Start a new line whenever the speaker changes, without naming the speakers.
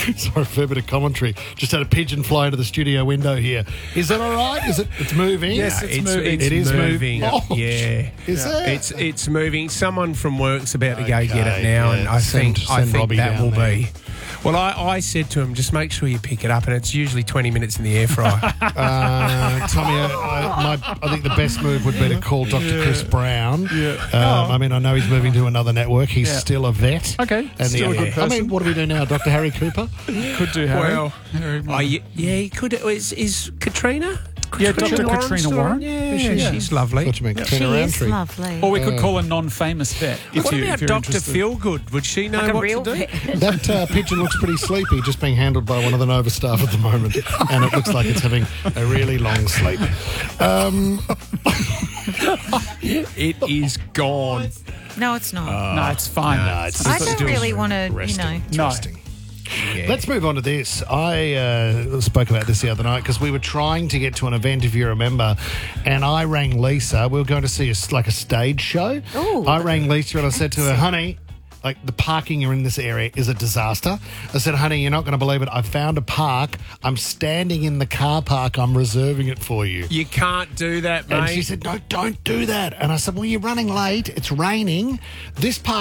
Sorry for a bit of commentary. Just had a pigeon fly into the studio window here. Is that all right? It's moving?
Yes, it's moving.
It is moving.
Oh,
yeah. Is it?
It's moving. Someone from work's about to go
Okay,
get it now, and I think
Robbie
that
down
will
there.
be. Well, I said to him, just make sure you pick it up, and it's usually 20 minutes in the air fryer.
Tommy, I think the best move would be to call Dr. Chris Brown. I mean, I know he's moving to another network. He's still a vet.
Okay,
And
still a good person.
I mean, what do we do now, Dr. Harry Cooper?
Could do Harry.
Well, he could. Is Katrina?
Yeah, Dr.
Warren
Katrina
still
Warren.
on? Yeah, she's lovely.
What do you mean,
She
Katrina
is
Roundtree?
lovely.
Or we could call a non-famous vet. If
What
you,
about
if you're
Dr.
interested.
Feelgood? Would she know
Like a
what
real
to do?
vet.
That pigeon looks pretty sleepy, just being handled by one of the Nova staff at the moment. And it looks like it's having a really long sleep.
It is gone.
No, it's not.
No, it's fine.
No, it's
I
just
don't
still
really want to,
resting.
No.
Resting. Let's move on to this. I spoke about this the other night because we were trying to get to an event, if you remember, and I rang Lisa. We were going to see a stage show.
Ooh.
I rang Lisa and I said to her, honey, like the parking in this area is a disaster. I said, honey, you're not going to believe it. I found a park. I'm standing in the car park. I'm reserving it for you.
You can't do that, mate.
And she said, no, don't do that. And I said, well, you're running late. It's raining. This park